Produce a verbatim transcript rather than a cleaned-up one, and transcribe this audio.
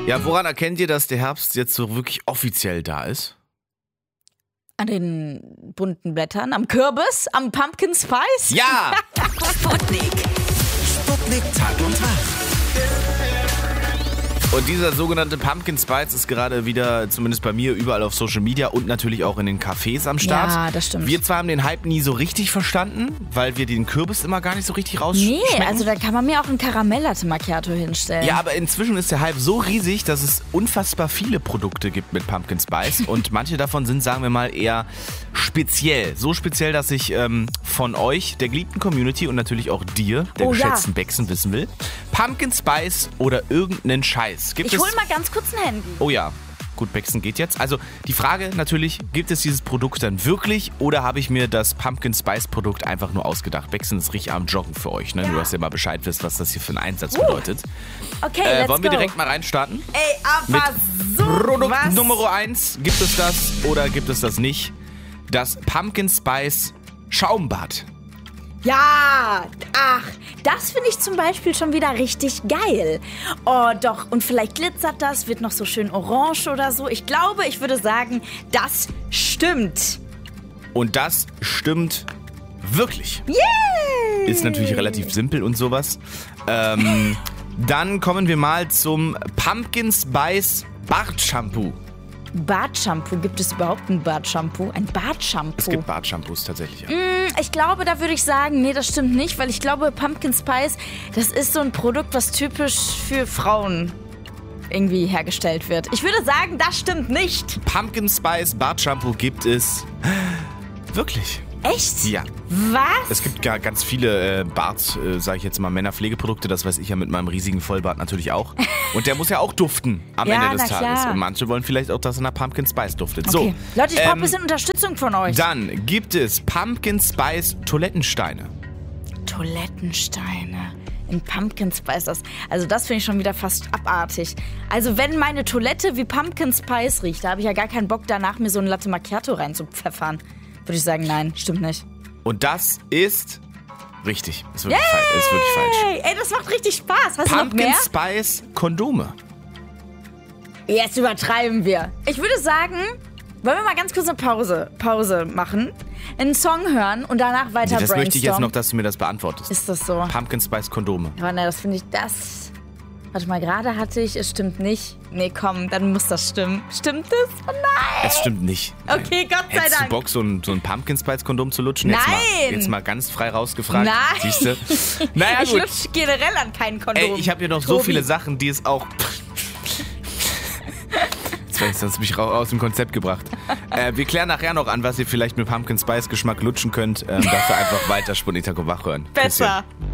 Ja, woran erkennt ihr, dass der Herbst jetzt so wirklich offiziell da ist? An den bunten Blättern, am Kürbis, am Pumpkin Spice? Ja! Sputnik. Sputnik Tag und Tag. Und dieser sogenannte Pumpkin Spice ist gerade wieder, zumindest bei mir, überall auf Social Media und natürlich auch in den Cafés am Start. Ja, das stimmt. Wir zwar haben den Hype nie so richtig verstanden, weil wir den Kürbis immer gar nicht so richtig rausschmecken. Nee, also da kann man mir auch einen Karamell-Latte Macchiato hinstellen. Ja, aber inzwischen ist der Hype so riesig, dass es unfassbar viele Produkte gibt mit Pumpkin Spice. Und manche davon sind, sagen wir mal, eher speziell. So speziell, dass ich ähm, von euch, der geliebten Community und natürlich auch dir, der Oh, geschätzten ja. Bexen, wissen will. Pumpkin Spice oder irgendeinen Scheiß. Gibt Ich es hol mal ganz kurz ein Handy. Oh ja, gut, Bexen geht jetzt. Also die Frage natürlich, gibt es dieses Produkt dann wirklich oder habe ich mir das Pumpkin Spice Produkt einfach nur ausgedacht? Bexen ist richtig am Joggen für euch, ne? Ja. Nur, dass ihr mal Bescheid wisst, was das hier für einen Einsatz bedeutet. Okay, Äh, let's wollen wir go. direkt mal reinstarten? Ey, aber so Produkt was. Nummer eins, gibt es das oder gibt es das nicht? Das Pumpkin Spice Schaumbad. Ja, ach, das finde ich zum Beispiel schon wieder richtig geil. Oh, doch, und vielleicht glitzert das, wird noch so schön orange oder so. Ich glaube, ich würde sagen, das stimmt. Und das stimmt wirklich. Yay! Ist natürlich relativ simpel und sowas. Ähm, dann kommen wir mal zum Pumpkin Spice Bartshampoo. Bartshampoo, gibt es überhaupt ein Bartshampoo? Ein Bartshampoo? Es gibt Bartshampoos tatsächlich. Ja. Ich glaube, da würde ich sagen, nee, das stimmt nicht, weil ich glaube, Pumpkin Spice, das ist so ein Produkt, was typisch für Frauen irgendwie hergestellt wird. Ich würde sagen, das stimmt nicht. Pumpkin Spice Bartshampoo gibt es wirklich. Echt? Ja. Was? Es gibt gar ganz viele äh, Bart, äh, sage ich jetzt mal, Männerpflegeprodukte. Das weiß ich ja mit meinem riesigen Vollbart natürlich auch. Und der muss ja auch duften am Ja, Ende des na Tages. klar. Und manche wollen vielleicht auch, dass er nach Pumpkin Spice duftet. Okay. So, Leute, ich brauche ein ähm, bisschen Unterstützung von euch. Dann gibt es Pumpkin Spice Toilettensteine. Toilettensteine in Pumpkin Spice. Das, also das finde ich schon wieder fast abartig. Also wenn meine Toilette wie Pumpkin Spice riecht, da habe ich ja gar keinen Bock danach, mir so ein Latte Macchiato reinzupfeffern. Würde ich sagen, nein, stimmt nicht. Und das ist richtig. Ist wirklich, falsch. Ist wirklich falsch. Hey, ey, das macht richtig Spaß. Hast du noch Pumpkin mehr? Spice Kondome. Jetzt übertreiben wir. Ich würde sagen, wollen wir mal ganz kurz eine Pause, Pause machen, einen Song hören und danach weiter Das brainstormen. möchte ich jetzt noch, dass du mir das beantwortest. Ist das so? Pumpkin Spice Kondome. Aber ne, das finde ich, das... Warte mal, gerade hatte ich, es stimmt nicht. Nee, komm, dann muss das stimmen. Stimmt es? Oh nein! Es stimmt nicht. Nein. Okay, Gott sei Hättest Dank. du Bock, so ein, so ein Pumpkin Spice Kondom zu lutschen? Jetzt Nein! Mal, jetzt mal ganz frei rausgefragt. Nein! Siehst du? Naja, ich gut. lutsch generell an keinen Kondom. Ey, ich habe hier noch so Tobi. viele Sachen, die es auch... Jetzt hast du mich raus aus dem Konzept gebracht. Äh, wir klären nachher noch an, was ihr vielleicht mit Pumpkin Spice Geschmack lutschen könnt. Ähm, dafür einfach weiter Sputnik Tag und Wach hören. Besser. Küsschen.